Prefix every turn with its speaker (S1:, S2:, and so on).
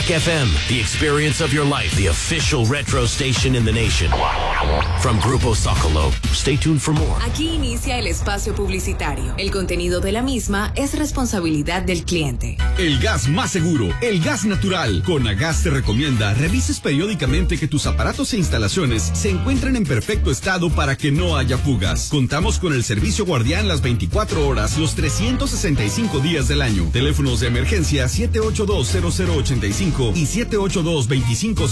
S1: FM, the experience of your life, the official retro station in the nation. From Grupo Socolo. Stay tuned for more.
S2: Aquí inicia el espacio publicitario. El contenido de la misma es responsabilidad del cliente.
S3: El gas más seguro, el gas natural. Conagas te recomienda revises periódicamente que tus aparatos e instalaciones se encuentren en perfecto estado para que no haya fugas. Contamos con el servicio guardián las 24 horas, los 365 días del año. Teléfonos de emergencia 782-0085 y 782-25